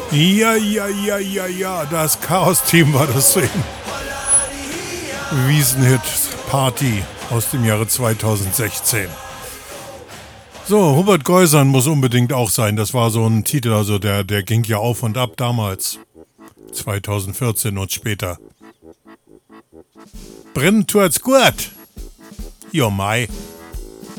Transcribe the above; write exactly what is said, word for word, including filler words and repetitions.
Ja, ja, ja, ja, ja, das Chaos-Team war das zu sehen. Wiesenhit Party aus dem Jahre zweitausendsechzehn. So, Hubert Geusern muss unbedingt auch sein. Das war so ein Titel, also der, der ging ja auf und ab damals. zweitausendvierzehn und später. Brennen tut's gut. Jo, Mai.